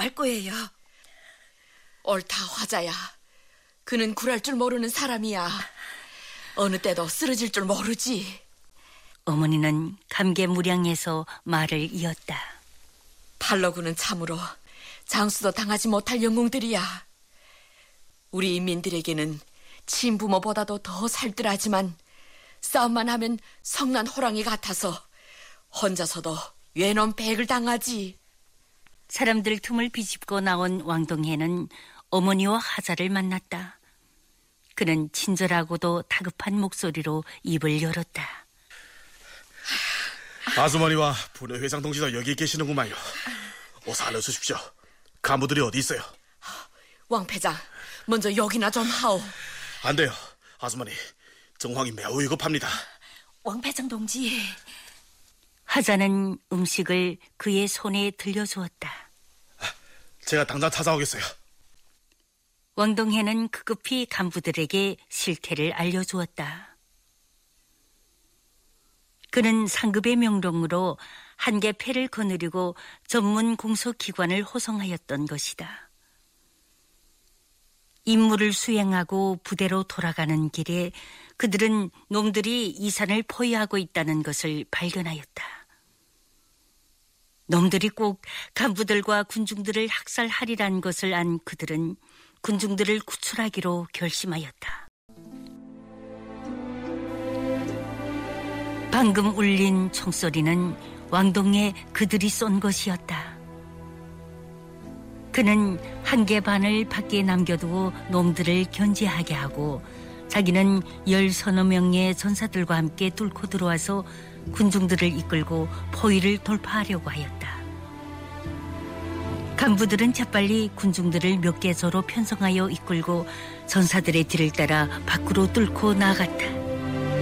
할 거예요. 옳다, 화자야. 그는 굴할 줄 모르는 사람이야. 어느 때도 쓰러질 줄 모르지. 어머니는 감개무량해서 말을 이었다. 팔러구는 참으로 장수도 당하지 못할 영웅들이야. 우리 인민들에게는 친부모보다도 더 살뜰하지만 싸움만 하면 성난 호랑이 같아서 혼자서도 외놈 백을 당하지. 사람들 틈을 비집고 나온 왕동해는 어머니와 하자를 만났다. 그는 친절하고도 다급한 목소리로 입을 열었다. 아주머니와 분회회장 동지도 여기 계시는구만요. 어서 알려주십시오. 간부들이 어디 있어요? 왕패장, 먼저 여기나 좀 하오. 안 돼요, 아주머니. 정황이 매우 위급합니다. 왕패장 동지. 하자는 음식을 그의 손에 들려주었다. 제가 당장 찾아오겠어요. 왕동해는 급히 간부들에게 실태를 알려주었다. 그는 상급의 명령으로 한개 패를 거느리고 전문 공소기관을 호송하였던 것이다. 임무를 수행하고 부대로 돌아가는 길에 그들은 놈들이 이산을 포위하고 있다는 것을 발견하였다. 놈들이 꼭 간부들과 군중들을 학살하리란 것을 안 그들은 군중들을 구출하기로 결심하였다. 방금 울린 총소리는 왕동에 그들이 쏜 것이었다. 그는 한 개 반을 밖에 남겨두고 놈들을 견제하게 하고 자기는 10서너 명의 전사들과 함께 뚫고 들어와서 군중들을 이끌고 포위를 돌파하려고 하였다. 간부들은 재빨리 군중들을 몇 개소로 편성하여 이끌고 전사들의 뒤를 따라 밖으로 뚫고 나아갔다.